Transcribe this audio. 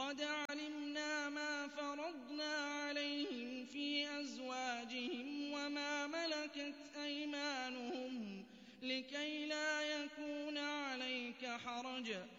قَدْ عَلِمْنَا مَا فَرَضْنَا عَلَيْهِمْ فِي أَزْوَاجِهِمْ وَمَا مَلَكَتْ أَيْمَانُهُمْ لِكَيْلَا يَكُونَ عَلَيْكَ حَرَجٌ